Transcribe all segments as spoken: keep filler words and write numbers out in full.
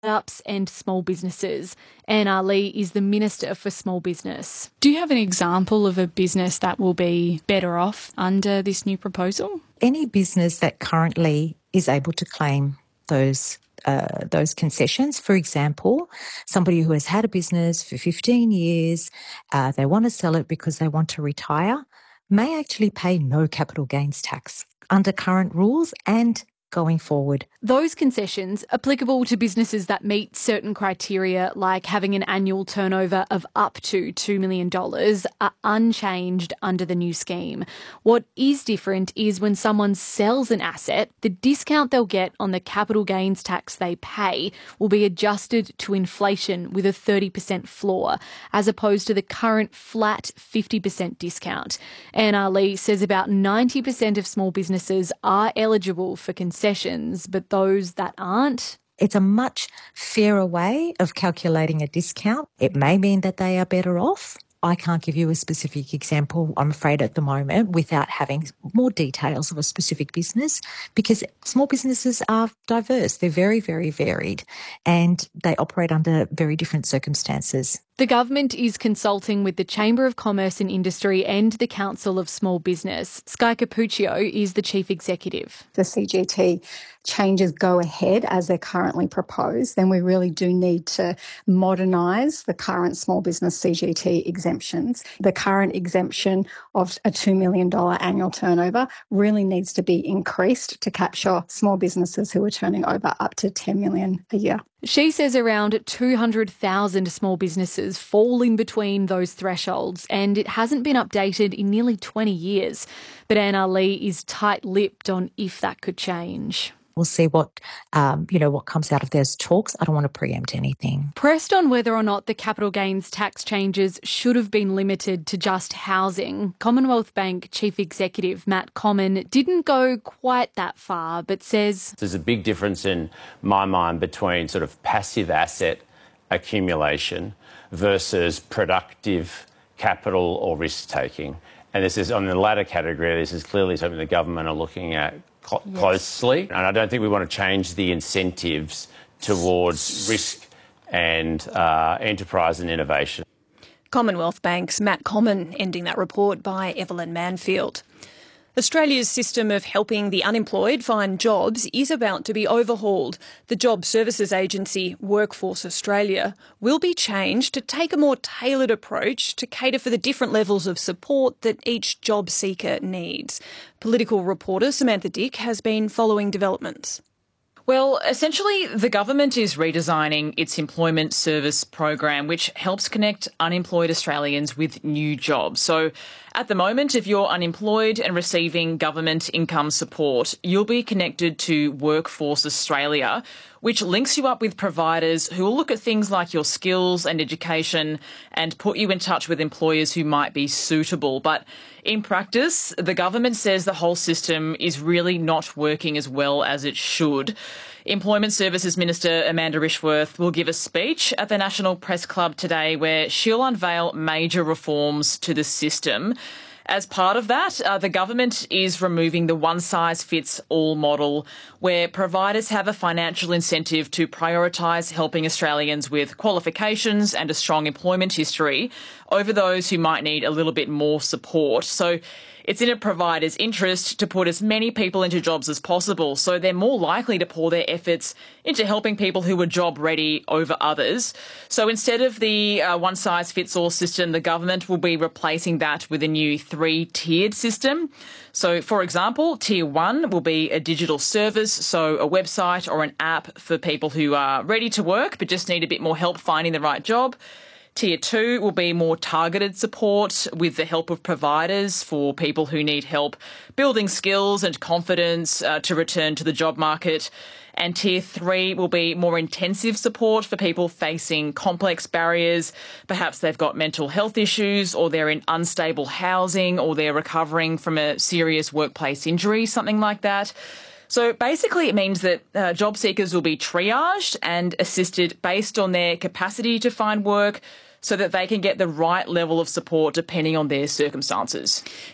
startups and small businesses. Anna Lee is the Minister for Small Business. Do you have an example of a business that will be better off under this new proposal? Any business that currently is able to claim those uh, those concessions, for example, somebody who has had a business for fifteen years, uh, they want to sell it because they want to retire, may actually pay no capital gains tax under current rules and going forward. Those concessions, applicable to businesses that meet certain criteria, like having an annual turnover of up to two million dollars, are unchanged under the new scheme. What is different is when someone sells an asset, the discount they'll get on the capital gains tax they pay will be adjusted to inflation with a thirty percent floor, as opposed to the current flat fifty percent discount. Anna Lee says about ninety percent of small businesses are eligible for concessions. Sessions, but those that aren't? It's a much fairer way of calculating a discount. It may mean that they are better off. I can't give you a specific example, I'm afraid, at the moment, without having more details of a specific business, because small businesses are diverse. They're very, very varied, and they operate under very different circumstances. The government is consulting with the Chamber of Commerce and Industry and the Council of Small Business. Sky Capuccio is the Chief Executive. The C G T changes go ahead as they're currently proposed, then we really do need to modernise the current small business C G T exemptions. The current exemption of a two million dollars annual turnover really needs to be increased to capture small businesses who are turning over up to ten million dollars a year. She says around two hundred thousand small businesses fall in between those thresholds, and it hasn't been updated in nearly twenty years. But Anna Lee is tight-lipped on if that could change. We'll see what, um, you know, what comes out of those talks. I don't want to preempt anything. Pressed on whether or not the capital gains tax changes should have been limited to just housing, Commonwealth Bank Chief Executive Matt Comyn didn't go quite that far, but says there's a big difference in my mind between sort of passive asset accumulation versus productive capital or risk taking. And this is on the latter category. This is clearly something the government are looking at cl- yes. closely. And I don't think we want to change the incentives towards risk and uh, enterprise and innovation. Commonwealth Bank's Matt Comyn ending that report by Evelyn Manfield. Australia's system of helping the unemployed find jobs is about to be overhauled. The job services agency Workforce Australia will be changed to take a more tailored approach to cater for the different levels of support that each job seeker needs. Political reporter Samantha Dick has been following developments. Well, essentially, the government is redesigning its employment service program, which helps connect unemployed Australians with new jobs. So at the moment, if you're unemployed and receiving government income support, you'll be connected to Workforce Australia, which links you up with providers who will look at things like your skills and education and put you in touch with employers who might be suitable. But in practice, the government says the whole system is really not working as well as it should. Employment Services Minister Amanda Rishworth will give a speech at the National Press Club today where she'll unveil major reforms to the system. As part of that, uh, the government is removing the one-size-fits-all model where providers have a financial incentive to prioritise helping Australians with qualifications and a strong employment history over those who might need a little bit more support. So it's in a provider's interest to put as many people into jobs as possible, so they're more likely to pour their efforts into helping people who are job ready over others. So instead of the uh, one-size-fits-all system, the government will be replacing that with a new three-tiered system. So, for example, Tier one will be a digital service, so a website or an app for people who are ready to work but just need a bit more help finding the right job. Tier two will be more targeted support with the help of providers for people who need help building skills and confidence uh, to return to the job market. And Tier three will be more intensive support for people facing complex barriers. Perhaps they've got mental health issues, or they're in unstable housing, or they're recovering from a serious workplace injury, something like that. So basically it means that uh, job seekers will be triaged and assisted based on their capacity to find work so that they can get the right level of support depending on their circumstances. Now,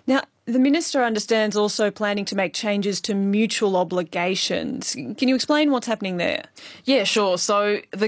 The Minister understands also planning to make changes to mutual obligations. Can you explain what's happening there? Yeah, sure. So the